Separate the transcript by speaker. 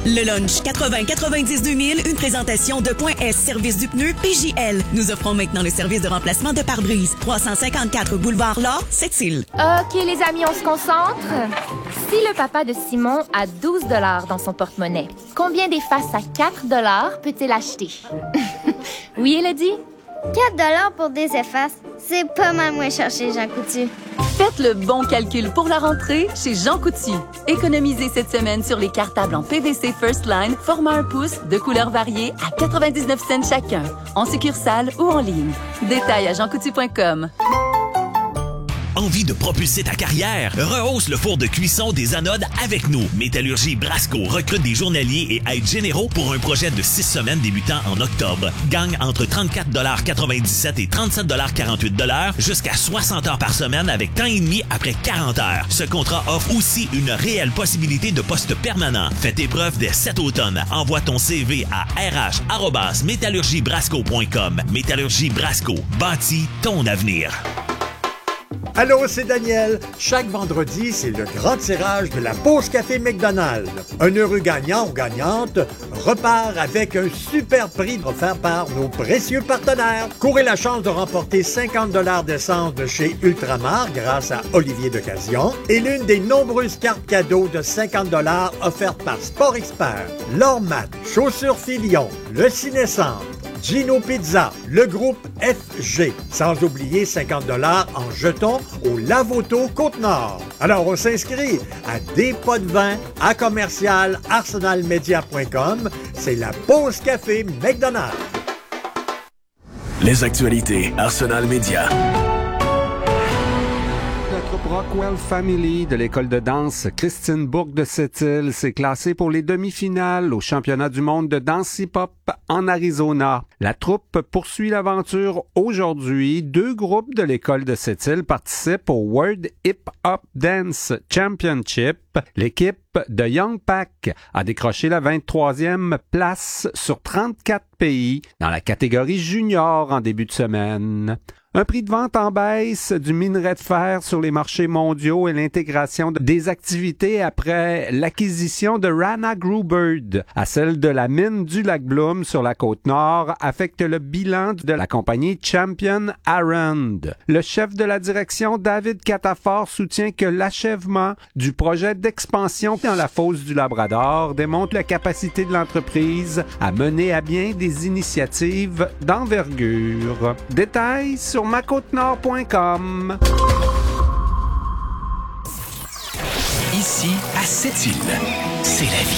Speaker 1: Le lunch 80-90-2000, une présentation de Point S, service du pneu PJL. Nous offrons maintenant le service de remplacement de pare-brise. 354 boulevard L'Or, Sept-Îles.
Speaker 2: OK, les amis, on se concentre. Si le papa de Simon a 12 $ dans son porte-monnaie, combien d'effaces à 4 $ peut-il acheter? Oui, Elodie?
Speaker 3: 4 $ pour des effaces, c'est pas mal moins cher chez Jean Coutu.
Speaker 4: Faites le bon calcul pour la rentrée chez Jean Coutu. Économisez cette semaine sur les cartables en PVC First Line, format 1 pouce, de couleurs variées à 99 cents chacun, en succursale ou en ligne. Détails à jeancoutu.com.
Speaker 5: Envie de propulser ta carrière? Rehausse le four de cuisson des anodes avec nous. Métallurgie Brasco recrute des journaliers et aides généraux pour un projet de 6 semaines débutant en octobre. Gagne entre 34,97 et 37,48 jusqu'à 60 heures par semaine avec temps et demi après 40 heures. Ce contrat offre aussi une réelle possibilité de poste permanent. Fais tes preuves dès cet automne. Envoie ton CV à rh@métallurgiebrasco.com. Métallurgie Brasco, bâtis ton avenir.
Speaker 6: Allô, c'est Daniel. Chaque vendredi, c'est le grand tirage de la pause café McDonald's. Un heureux gagnant ou gagnante repart avec un super prix offert par nos précieux partenaires. Courez la chance de remporter 50 $ d'essence de chez Ultramar grâce à Olivier d'Occasion et l'une des nombreuses cartes cadeaux de 50 $ offertes par Sport Expert, Lormat, Chaussures Filion, le Ciné-Centre, Gino Pizza, le groupe FG, sans oublier 50 $ en jetons au Lavoto Côte-Nord. Alors, on s'inscrit à des pots de vin à commercial arsenalmedia.com. C'est la pause café McDonald's.
Speaker 7: Les actualités Arsenal Média.
Speaker 8: La troupe Rockwell Family de l'école de danse Christine Bourque de Sept-Îles s'est classée pour les demi-finales au championnat du monde de danse hip-hop en Arizona. La troupe poursuit l'aventure aujourd'hui. 2 groupes de l'école de Sept-Îles participent au World Hip Hop Dance Championship. L'équipe de Young Pack a décroché la 23e place sur 34 pays dans la catégorie junior en début de semaine. Un prix de vente en baisse du minerai de fer sur les marchés mondiaux et l'intégration des activités après l'acquisition de Rana Gruber à celle de la mine du lac Bloom sur la côte nord affecte le bilan de la compagnie Champion Iron. Le chef de la direction, David Catafort, soutient que l'achèvement du projet d'expansion dans la fosse du Labrador démontre la capacité de l'entreprise à mener à bien des initiatives d'envergure. Détails sur macôtenord.com.
Speaker 7: Ici, à Sept-Îles, c'est la vie.